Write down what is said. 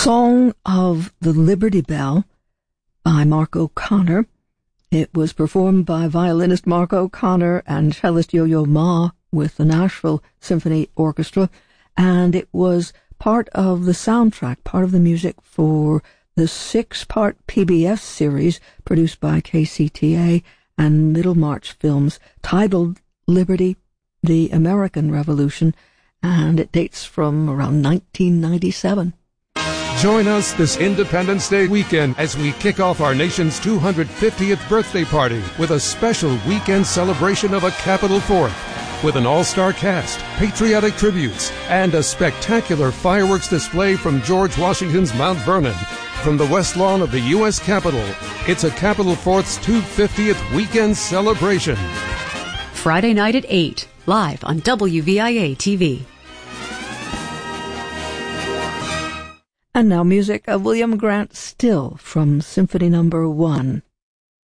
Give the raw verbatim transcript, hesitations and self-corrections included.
Song of the Liberty Bell by Mark O'Connor. It was performed by violinist Mark O'Connor and cellist Yo-Yo Ma with the Nashville Symphony Orchestra, and it was part of the soundtrack, part of the music for the six-part P B S series produced by K C T A and Middlemarch Films, titled Liberty, the American Revolution, and it dates from around nineteen ninety-seven. Join us this Independence Day weekend as we kick off our nation's two hundred fiftieth birthday party with a special weekend celebration of a Capitol Fourth. With an all-star cast, patriotic tributes, and a spectacular fireworks display from George Washington's Mount Vernon. From the West Lawn of the U S Capitol, it's a Capitol Fourth's two hundred fiftieth weekend celebration. Friday night at eight, live on W V I A T V. And now music of William Grant Still from Symphony Number One.